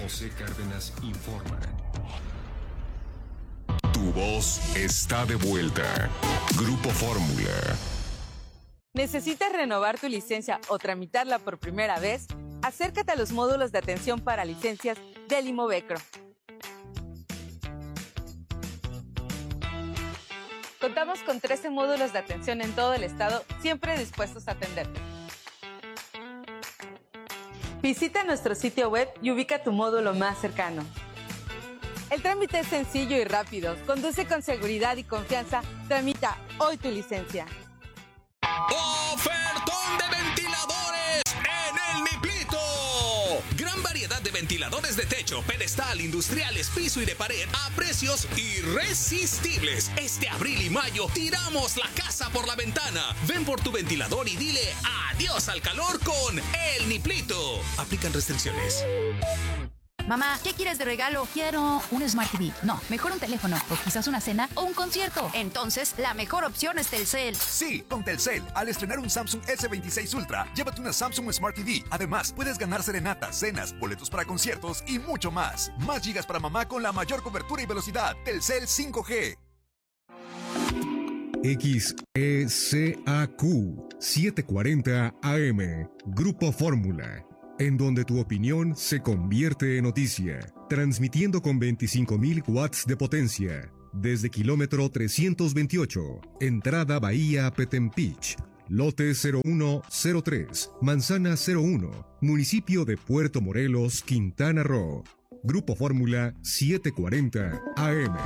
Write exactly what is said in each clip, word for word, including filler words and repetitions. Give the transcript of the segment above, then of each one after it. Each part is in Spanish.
José Cárdenas informa. Tu voz está de vuelta. Grupo Fórmula. ¿Necesitas renovar tu licencia o tramitarla por primera vez? Acércate a los módulos de atención para licencias del Imovecro. Contamos con trece módulos de atención en todo el estado, siempre dispuestos a atenderte. Visita nuestro sitio web y ubica tu módulo más cercano. El trámite es sencillo y rápido. Conduce con seguridad y confianza. Tramita hoy tu licencia. ¡Ofertón de ventiladores en el Niplito! Gran variedad de ventiladores de techo, pedestal, industriales, piso y de pared a precios irresistibles. Este abril y mayo tiramos la casa por la ventana. Ven por tu ventilador y dile adiós al calor con el Niplito. Aplican restricciones. Mamá, ¿qué quieres de regalo? Quiero un Smart T V. No, mejor un teléfono, o quizás una cena o un concierto. Entonces, la mejor opción es Telcel. Sí, con Telcel, al estrenar un Samsung ese veintiséis Ultra, llévate una Samsung Smart T V. Además, puedes ganar serenatas, cenas, boletos para conciertos y mucho más. Más gigas para mamá con la mayor cobertura y velocidad. Telcel cinco G. X E C A Q setecientos cuarenta A M. Grupo Fórmula. En donde tu opinión se convierte en noticia, transmitiendo con veinticinco mil watts de potencia, desde kilómetro trescientos veintiocho, entrada Bahía Petempich, lote cero uno cero tres, manzana cero uno, municipio de Puerto Morelos, Quintana Roo. Grupo Fórmula setecientos cuarenta A M.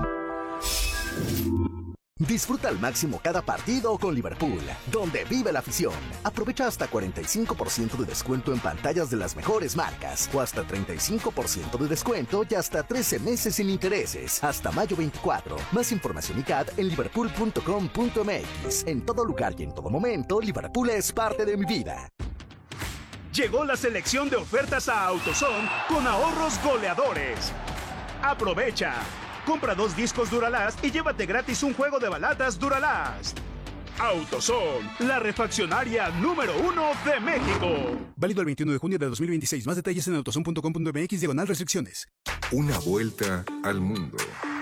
Disfruta al máximo cada partido con Liverpool, donde vive la afición. Aprovecha hasta cuarenta y cinco por ciento de descuento en pantallas de las mejores marcas, o hasta treinta y cinco por ciento de descuento y hasta trece meses sin intereses, hasta mayo veinticuatro. Más información y C A D en liverpool punto com punto m x. En todo lugar y en todo momento, Liverpool es parte de mi vida. Llegó la selección de ofertas a AutoZone con ahorros goleadores. ¡Aprovecha! Compra dos discos Duralast y llévate gratis un juego de baladas Duralast. AutoZone, la refaccionaria número uno de México. Válido el veintiuno de junio de dos mil veintiséis. Más detalles en autozone punto com punto m x diagonal restricciones. Una vuelta al mundo.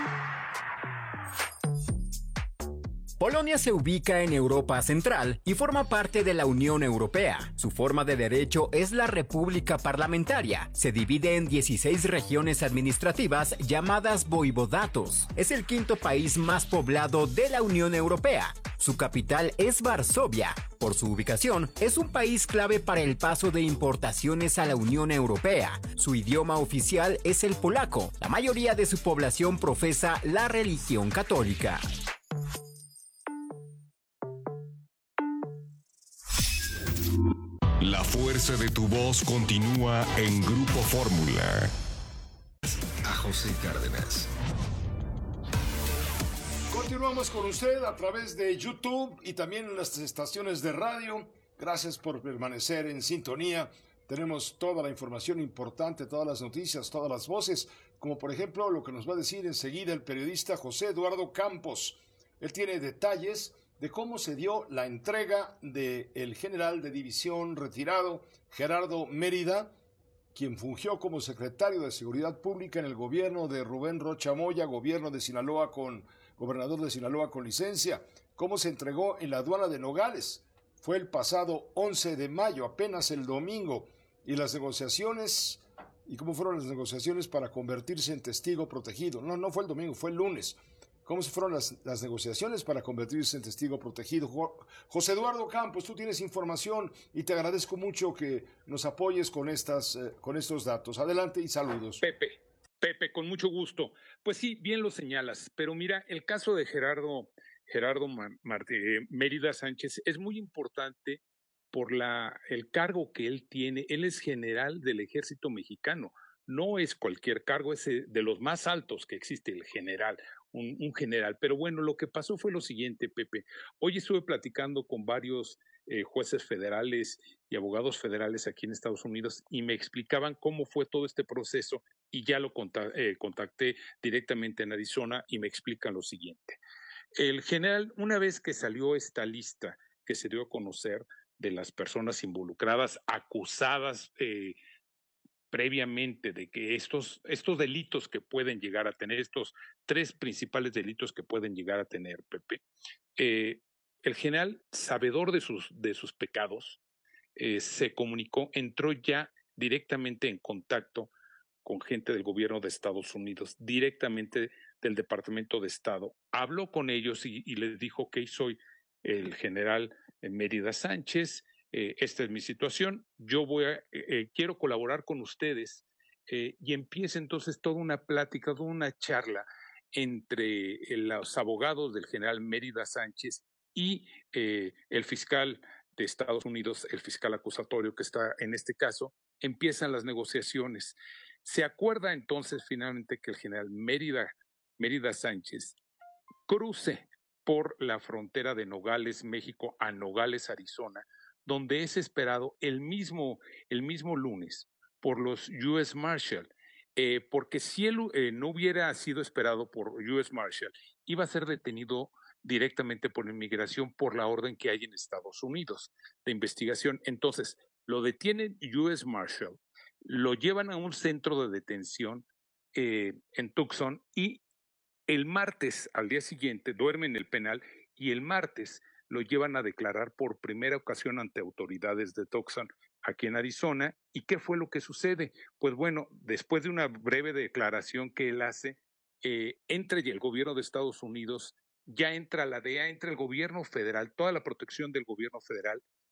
Polonia se ubica en Europa Central y forma parte de la Unión Europea. Su forma de derecho es la República Parlamentaria. Se divide en dieciséis regiones administrativas llamadas voivodatos. Es el quinto país más poblado de la Unión Europea. Su capital es Varsovia. Por su ubicación, es un país clave para el paso de importaciones a la Unión Europea. Su idioma oficial es el polaco. La mayoría de su población profesa la religión católica. La fuerza de tu voz continúa en Grupo Fórmula. A José Cárdenas. Continuamos con usted a través de YouTube y también en las estaciones de radio. Gracias por permanecer en sintonía. Tenemos toda la información importante, todas las noticias, todas las voces, como por ejemplo lo que nos va a decir enseguida el periodista José Eduardo Campos. Él tiene detalles de cómo se dio la entrega del general de división retirado Gerardo Mérida, quien fungió como secretario de Seguridad Pública en el gobierno de Rubén Rocha Moya, gobierno de Sinaloa con gobernador de Sinaloa con licencia, cómo se entregó en la aduana de Nogales. Fue el pasado once de mayo, apenas el domingo, y las negociaciones, y cómo fueron las negociaciones para convertirse en testigo protegido. No, no fue el domingo, fue el lunes. ¿Cómo se fueron las, las negociaciones para convertirse en testigo protegido? José Eduardo Campos, tú tienes información y te agradezco mucho que nos apoyes con, estas, eh, con estos datos. Adelante y saludos. Pepe, Pepe, con mucho gusto. Pues sí, bien lo señalas, pero mira, el caso de Gerardo, Gerardo Marte, Mérida Sánchez es muy importante por la, el cargo que él tiene. Él es general del Ejército Mexicano. No es cualquier cargo, es de los más altos que existe, el general, un, un general. Pero bueno, lo que pasó fue lo siguiente, Pepe. Hoy estuve platicando con varios eh, jueces federales y abogados federales aquí en Estados Unidos y me explicaban cómo fue todo este proceso y ya lo contacté, eh, contacté directamente en Arizona y me explican lo siguiente. El general, una vez que salió esta lista que se dio a conocer de las personas involucradas, acusadas, eh, previamente de que estos, estos delitos que pueden llegar a tener, estos tres principales delitos que pueden llegar a tener, Pepe, eh, el general, sabedor de sus, de sus pecados, eh, se comunicó, entró ya directamente en contacto con gente del gobierno de Estados Unidos, directamente del Departamento de Estado. Habló con ellos y, y les dijo, ok, soy el general Mérida Sánchez, eh, esta es mi situación, yo voy a, eh, quiero colaborar con ustedes, eh, y empieza entonces toda una plática, toda una charla entre los abogados del general Mérida Sánchez y eh, el fiscal de Estados Unidos, el fiscal acusatorio que está en este caso. Empiezan las negociaciones. Se acuerda entonces finalmente que el general Mérida, Mérida Sánchez cruce por la frontera de Nogales, México, a Nogales, Arizona, donde es esperado el mismo, el mismo lunes por los U S Marshal, eh, porque si él eh, no hubiera sido esperado por U S Marshal, iba a ser detenido directamente por inmigración por la orden que hay en Estados Unidos de investigación. Entonces, lo detienen U S Marshal, lo llevan a un centro de detención eh, en Tucson y el martes, al día siguiente, duerme en el penal y el martes lo llevan a declarar por primera ocasión ante autoridades de Tucson, aquí en Arizona. ¿Y qué fue lo que sucede? Pues bueno, después de una breve declaración que él hace, eh, entra el gobierno de Estados Unidos, ya entra la D E A, entra el gobierno federal, toda la protección del gobierno federal,